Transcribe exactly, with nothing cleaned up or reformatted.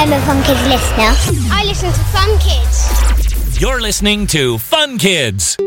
I'm a Fun Kids listener. I listen to Fun Kids. You're listening to Fun Kids.